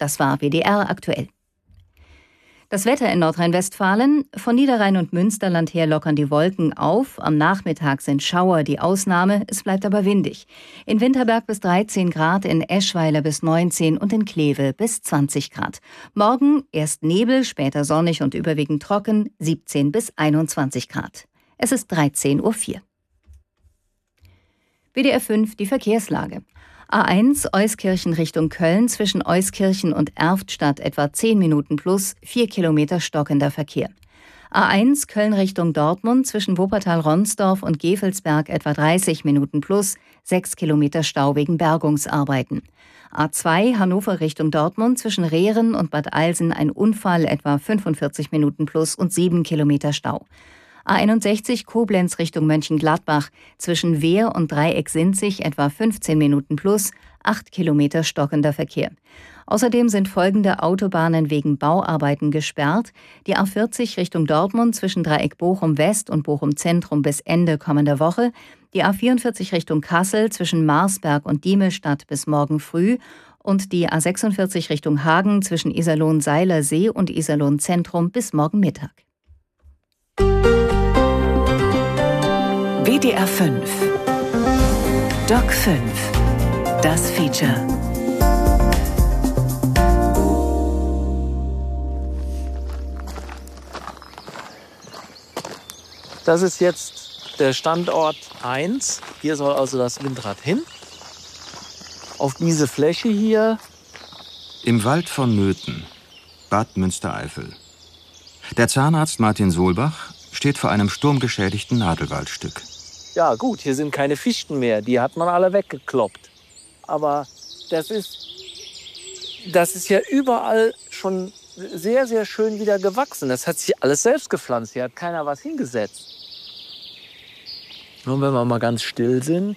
Das war WDR aktuell. Das Wetter in Nordrhein-Westfalen. Von Niederrhein und Münsterland her lockern die Wolken auf. Am Nachmittag sind Schauer die Ausnahme. Es bleibt aber windig. In Winterberg bis 13 Grad, in Eschweiler bis 19 und in Kleve bis 20 Grad. Morgen erst Nebel, später sonnig und überwiegend trocken, 17 bis 21 Grad. Es ist 13:04 Uhr. WDR 5, die Verkehrslage. A1 Euskirchen Richtung Köln zwischen Euskirchen und Erftstadt etwa 10 Minuten plus, 4 Kilometer stockender Verkehr. A1 Köln Richtung Dortmund zwischen Wuppertal-Ronsdorf und Gevelsberg etwa 30 Minuten plus, 6 Kilometer Stau wegen Bergungsarbeiten. A2 Hannover Richtung Dortmund zwischen Rehren und Bad Eilsen ein Unfall etwa 45 Minuten plus und 7 Kilometer Stau. A61 Koblenz Richtung Mönchengladbach zwischen Wehr und Dreieck-Sinzig etwa 15 Minuten plus, 8 Kilometer stockender Verkehr. Außerdem sind folgende Autobahnen wegen Bauarbeiten gesperrt: die A40 Richtung Dortmund zwischen Dreieck Bochum West und Bochum Zentrum bis Ende kommender Woche, die A44 Richtung Kassel zwischen Marsberg und Diemelstadt bis morgen früh und die A46 Richtung Hagen zwischen Iserlohn-Seilersee und Iserlohn Zentrum bis morgen Mittag. WDR 5 Doc 5 Das Feature. Das ist jetzt der Standort 1. Hier soll also das Windrad hin. Auf diese Fläche hier. Im Wald von Nöthen, Bad Münstereifel. Der Zahnarzt Martin Solbach steht vor einem sturmgeschädigten Nadelwaldstück. Ja gut, hier sind keine Fichten mehr. Die hat man alle weggekloppt. Aber das ist ja überall schon sehr, sehr schön wieder gewachsen. Das hat sich alles selbst gepflanzt. Hier hat keiner was hingesetzt. Und wenn wir mal ganz still sind,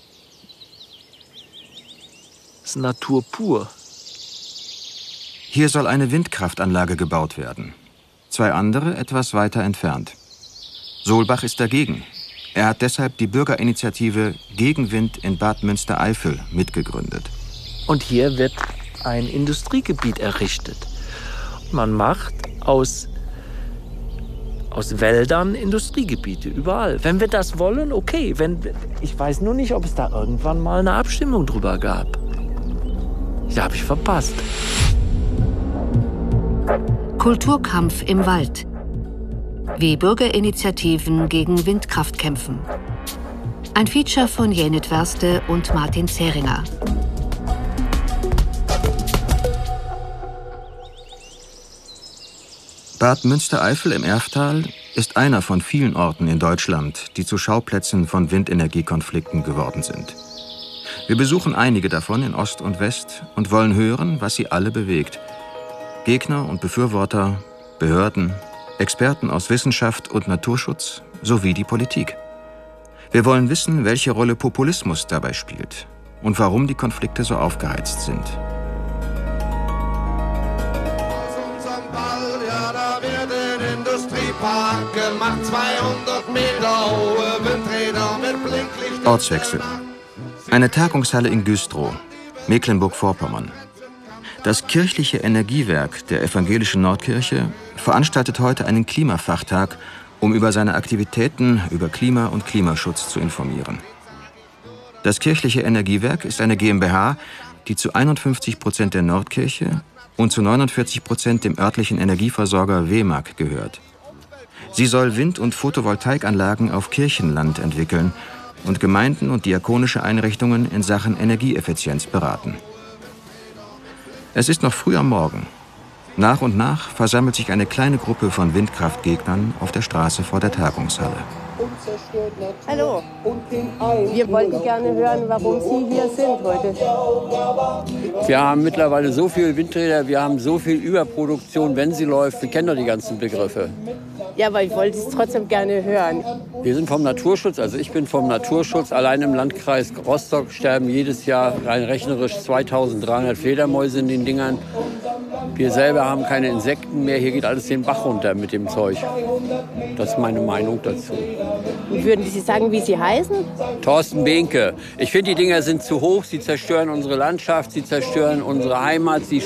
ist Natur pur. Hier soll eine Windkraftanlage gebaut werden. 2 andere etwas weiter entfernt. Solbach ist dagegen. Er hat deshalb die Bürgerinitiative Gegenwind in Bad Münstereifel mitgegründet. Und hier wird ein Industriegebiet errichtet. Man macht aus Wäldern Industriegebiete, überall. Wenn wir das wollen, okay. Ich weiß nur nicht, ob es da irgendwann mal eine Abstimmung drüber gab. Die habe ich verpasst. Kulturkampf im Wald. Wie Bürgerinitiativen gegen Windkraft kämpfen. Ein Feature von Janet Werste und Martin Zeringer. Bad Münstereifel im Erftal ist einer von vielen Orten in Deutschland, die zu Schauplätzen von Windenergiekonflikten geworden sind. Wir besuchen einige davon in Ost und West und wollen hören, was sie alle bewegt. Gegner und Befürworter, Behörden, Experten aus Wissenschaft und Naturschutz sowie die Politik. Wir wollen wissen, welche Rolle Populismus dabei spielt und warum die Konflikte so aufgeheizt sind. Aus unserem Ball, ja, da wird ein Industriepark gemacht, 200 Meter hohe Windräder mit Blinklicht. Ortswechsel. Eine Tagungshalle in Güstrow, Mecklenburg-Vorpommern. Das kirchliche Energiewerk der evangelischen Nordkirche veranstaltet heute einen Klimafachtag, um über seine Aktivitäten über Klima und Klimaschutz zu informieren. Das kirchliche Energiewerk ist eine GmbH, die zu 51% der Nordkirche und zu 49% dem örtlichen Energieversorger WEMAG gehört. Sie soll Wind- und Photovoltaikanlagen auf Kirchenland entwickeln und Gemeinden und diakonische Einrichtungen in Sachen Energieeffizienz beraten. Es ist noch früh am Morgen. Nach und nach versammelt sich eine kleine Gruppe von Windkraftgegnern auf der Straße vor der Tagungshalle. Hallo, wir wollten gerne hören, warum Sie hier sind heute. Wir haben mittlerweile so viele Windräder, wir haben so viel Überproduktion, wenn sie läuft. Wir kennen doch die ganzen Begriffe. Ja, aber ich wollte es trotzdem gerne hören. Wir sind vom Naturschutz, also ich bin vom Naturschutz. Allein im Landkreis Rostock sterben jedes Jahr rein rechnerisch 2300 Fledermäuse in den Dingern. Wir selber haben keine Insekten mehr, hier geht alles den Bach runter mit dem Zeug. Das ist meine Meinung dazu. Und würden Sie sagen, wie Sie heißen? Thorsten Behnke. Ich finde, die Dinger sind zu hoch, sie zerstören unsere Landschaft, sie zerstören unsere Heimat, sie